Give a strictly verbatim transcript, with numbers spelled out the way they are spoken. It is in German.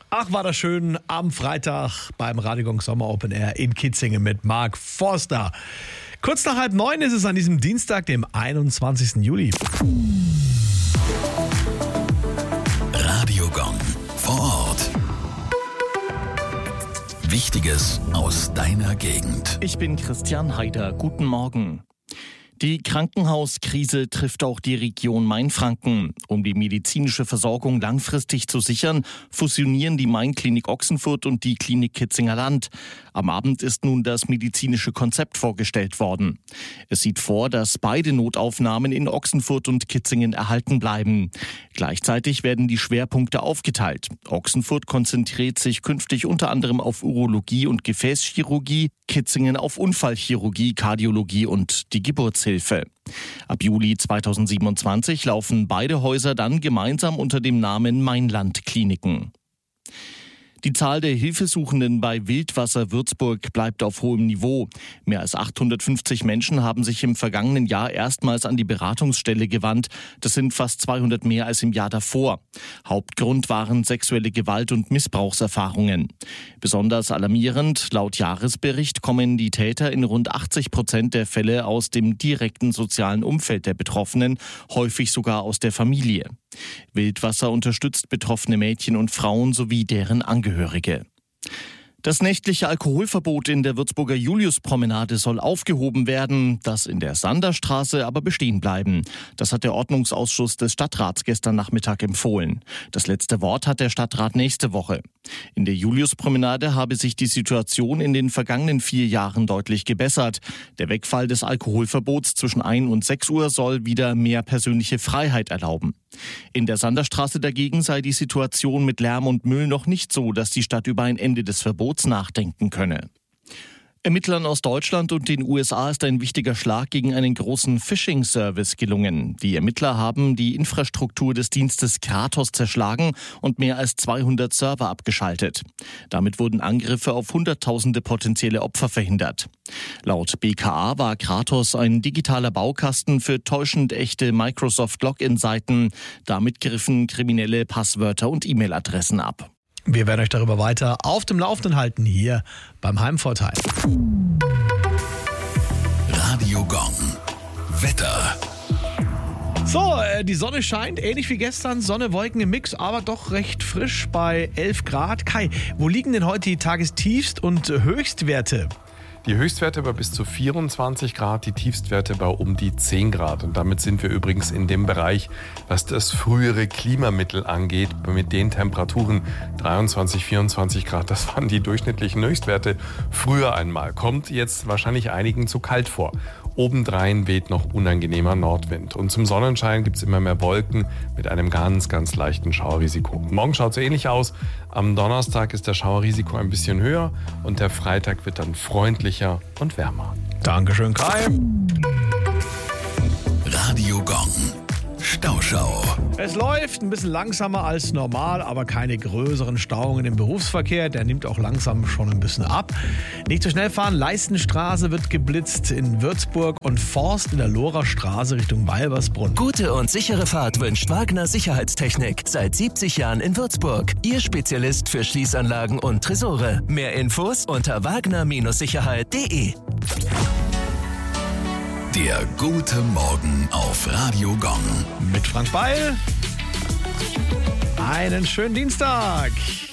Ach, war das schön am Freitag beim Radiogong Sommer Open Air in Kitzingen mit Mark Forster. Kurz nach halb neun ist es an diesem Dienstag, dem einundzwanzigsten Juli. Radiogong vor Ort. Wichtiges aus deiner Gegend. Ich bin Christian Heider. Guten Morgen. Die Krankenhauskrise trifft auch die Region Mainfranken. Um die medizinische Versorgung langfristig zu sichern, fusionieren die Main-Klinik Ochsenfurt und die Klinik Kitzinger Land. Am Abend ist nun das medizinische Konzept vorgestellt worden. Es sieht vor, dass beide Notaufnahmen in Ochsenfurt und Kitzingen erhalten bleiben. Gleichzeitig werden die Schwerpunkte aufgeteilt. Ochsenfurt konzentriert sich künftig unter anderem auf Urologie und Gefäßchirurgie, Kitzingen auf Unfallchirurgie, Kardiologie und die Geburtshilfe. Ab Juli zweitausendsiebenundzwanzig laufen beide Häuser dann gemeinsam unter dem Namen Mainland Kliniken. Die Zahl der Hilfesuchenden bei Wildwasser Würzburg bleibt auf hohem Niveau. Mehr als achthundertfünfzig Menschen haben sich im vergangenen Jahr erstmals an die Beratungsstelle gewandt. Das sind fast zweihundert mehr als im Jahr davor. Hauptgrund waren sexuelle Gewalt- und Missbrauchserfahrungen. Besonders alarmierend, laut Jahresbericht kommen die Täter in rund achtzig Prozent der Fälle aus dem direkten sozialen Umfeld der Betroffenen, häufig sogar aus der Familie. Wildwasser unterstützt betroffene Mädchen und Frauen sowie deren Angehörige. Das nächtliche Alkoholverbot in der Würzburger Juliuspromenade soll aufgehoben werden, das in der Sanderstraße aber bestehen bleiben. Das hat der Ordnungsausschuss des Stadtrats gestern Nachmittag empfohlen. Das letzte Wort hat der Stadtrat nächste Woche. In der Juliuspromenade habe sich die Situation in den vergangenen vier Jahren deutlich gebessert. Der Wegfall des Alkoholverbots zwischen ein und sechs Uhr soll wieder mehr persönliche Freiheit erlauben. In der Sanderstraße dagegen sei die Situation mit Lärm und Müll noch nicht so, dass die Stadt über ein Ende des Verbots nachdenken könne. Ermittlern aus Deutschland und den U S A ist ein wichtiger Schlag gegen einen großen Phishing-Service gelungen. Die Ermittler haben die Infrastruktur des Dienstes Kratos zerschlagen und mehr als zweihundert Server abgeschaltet. Damit wurden Angriffe auf Hunderttausende potenzielle Opfer verhindert. Laut B K A war Kratos ein digitaler Baukasten für täuschend echte Microsoft-Login-Seiten. Damit griffen Kriminelle Passwörter und E-Mail-Adressen ab. Wir werden euch darüber weiter auf dem Laufenden halten hier beim Heimvorteil. Radiogong. Wetter. So, äh, die Sonne scheint, ähnlich wie gestern. Sonne, Wolken im Mix, aber doch recht frisch bei elf Grad. Kai, wo liegen denn heute die Tagestiefst- und Höchstwerte? Die Höchstwerte bei bis zu vierundzwanzig Grad, die Tiefstwerte bei um die zehn Grad. Und damit sind wir übrigens in dem Bereich, was das frühere Klimamittel angeht, mit den Temperaturen dreiundzwanzig, vierundzwanzig Grad. Das waren die durchschnittlichen Höchstwerte früher einmal. Kommt jetzt wahrscheinlich einigen zu kalt vor. Obendrein weht noch unangenehmer Nordwind. Und zum Sonnenschein gibt es immer mehr Wolken mit einem ganz, ganz leichten Schauerrisiko. Morgen schaut es ähnlich aus. Am Donnerstag ist das Schauerrisiko ein bisschen höher und der Freitag wird dann freundlicher und wärmer. Dankeschön, Kai. Radiogong. Stauschau. Es läuft ein bisschen langsamer als normal, aber keine größeren Stauungen im Berufsverkehr. Der nimmt auch langsam schon ein bisschen ab. Nicht zu schnell fahren. Leistenstraße wird geblitzt in Würzburg und Forst in der Lohrerstraße Richtung Walbersbrunn. Gute und sichere Fahrt wünscht Wagner Sicherheitstechnik. Seit siebzig Jahren in Würzburg. Ihr Spezialist für Schließanlagen und Tresore. Mehr Infos unter wagner Sicherheit punkt de. Der gute Morgen auf Radiogong. Mit Frank Speil. Einen schönen Dienstag.